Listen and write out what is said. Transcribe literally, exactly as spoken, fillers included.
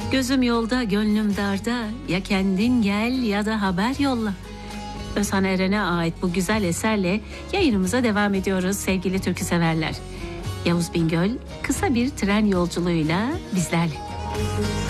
Gözüm yolda, gönlüm darda, ya kendin gel ya da haber yolla. Özhan Eren'e ait bu güzel eserle yayınımıza devam ediyoruz sevgili türkü severler. Yavuz Bingöl kısa bir tren yolculuğuyla bizlerle.